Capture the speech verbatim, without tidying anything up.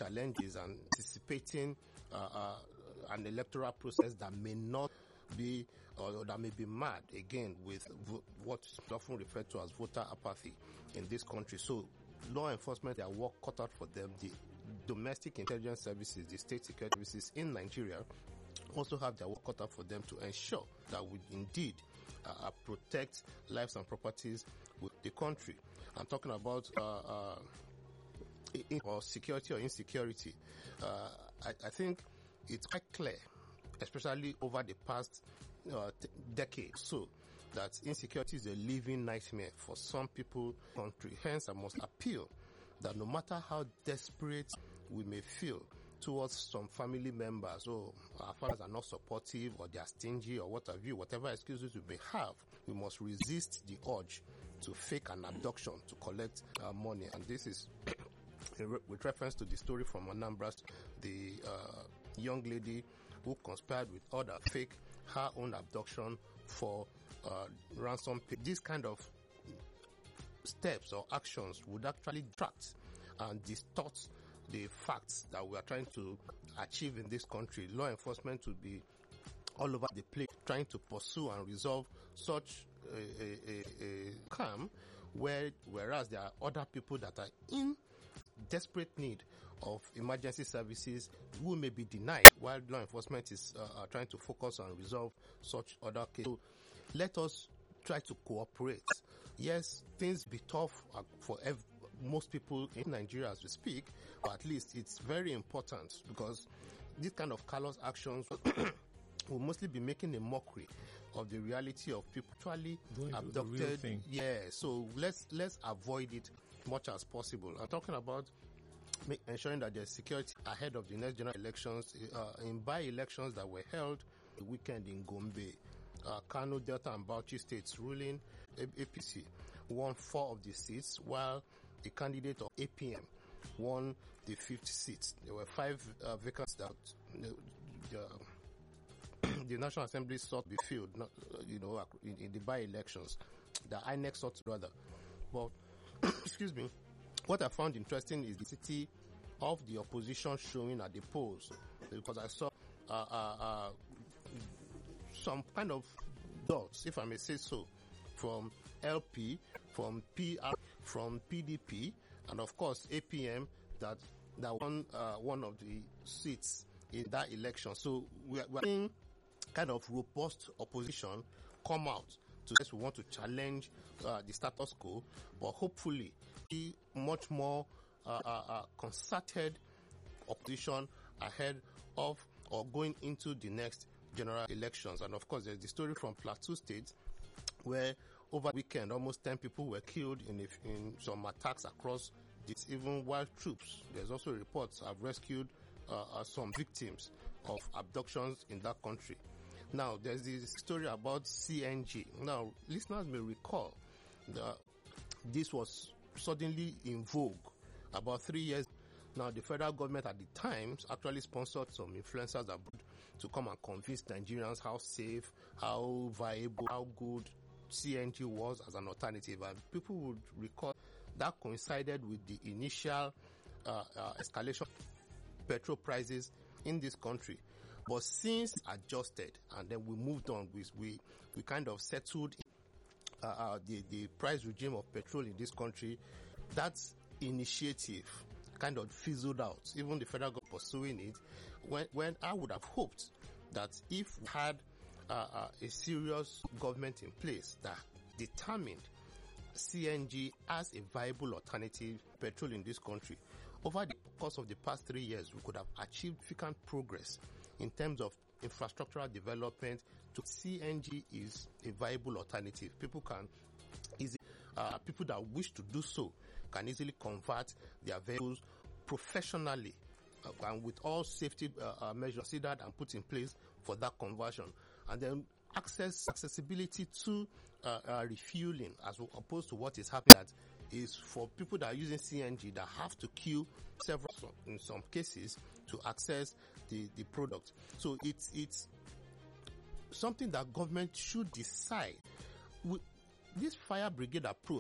challenges and anticipating uh, uh, an electoral process that may not be or that may be mad again with vo- what's often referred to as voter apathy in this country. So law enforcement, their work cut out for them. The domestic intelligence services, the state security services in Nigeria also have their work cut out for them to ensure that we indeed uh, protect lives and properties with the country. I'm talking about uh, uh, in, or security or insecurity. Uh, I, I think it's quite clear, especially over the past uh, t- decade, so that insecurity is a living nightmare for some people in the country. Hence, I must appeal that no matter how desperate we may feel towards some family members, or our fathers are not supportive, or they are stingy, or what have you, whatever excuses we may have, we must resist the urge to fake an abduction to collect uh, money. And this is with reference to the story from Anambra, the uh, young lady who conspired with others to fake her own abduction for uh, ransom pay. This kind of steps or actions would actually detract and distort the facts that we are trying to achieve in this country. Law enforcement will be all over the place trying to pursue and resolve such a, a, a, a crime, where whereas there are other people that are in desperate need of emergency services who may be denied while law enforcement is uh, trying to focus on resolve such other cases. So let us try to cooperate. Yes, things be tough uh, for ev- most people in Nigeria as we speak, but at least it's very important, because this kind of callous actions will mostly be making a mockery of the reality of people actually Going abducted. Yeah, so let's let's avoid it much as possible. I'm talking about make, ensuring that there's security ahead of the next general elections. Uh, in by-elections that were held the weekend in Gombe, uh, Kano, Delta, and Bauchi states, ruling A P C won four of the seats, while the candidate of A P M won the fifth seat. There were five uh, vacancies that uh, the, the National Assembly sought to be filled, not, uh, you know, in, in the by-elections. The I N E C sought rather. But, excuse me, what I found interesting is the city of the opposition showing at the polls, because I saw uh, uh, uh, some kind of dots, if I may say so, from L P, from P R, from P D P, and of course A P M that that won uh, one of the seats in that election. So we are, we are seeing kind of robust opposition come out to say we want to challenge uh, the status quo, but hopefully be much more uh, uh, uh, concerted opposition ahead of or going into the next general elections. And of course, there's the story from Plateau State, where over the weekend almost ten people were killed in a, in some attacks across this, even while troops. There's also reports have rescued uh, uh, some victims of abductions in that country. Now, there's this story about C N G. Now, listeners may recall that this was suddenly in vogue about three years. Now, the federal government at the time actually sponsored some influencers abroad to come and convince Nigerians how safe, how viable, how good C N G was as an alternative. And people would recall that coincided with the initial uh, uh, escalation of petrol prices in this country. But since adjusted and then we moved on, we we, we kind of settled uh, uh, the, the price regime of petrol in this country, that initiative kind of fizzled out. Even the federal government pursuing it, when, when I would have hoped that if we had uh, uh, a serious government in place that determined C N G as a viable alternative petrol in this country, over the course of the past three years, we could have achieved significant progress in terms of infrastructural development. To C N G is a viable alternative. People can easily, uh, people that wish to do so can easily convert their vehicles professionally uh, and with all safety uh, uh, measures considered and put in place for that conversion. And then access, accessibility to uh, uh, refueling, as opposed to what is happening that is for people that are using C N G that have to queue several, in some cases, to access the, the product. So it's, it's something that government should decide. With this fire brigade approach,